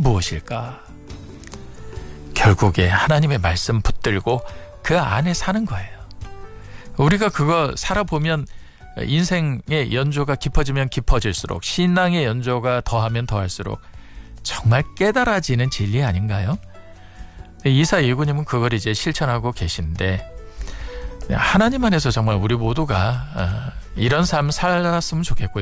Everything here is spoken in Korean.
무엇일까? 결국에 하나님의 말씀 붙들고 그 안에 사는 거예요. 우리가 그거 살아보면 인생의 연조가 깊어지면 깊어질수록, 신앙의 연조가 더하면 더할수록 정말 깨달아지는 진리 아닌가요? 이사 예구님은 그걸 이제 실천하고 계신데, 하나님 안에서 정말 우리 모두가 이런 삶 살았으면 좋겠고요.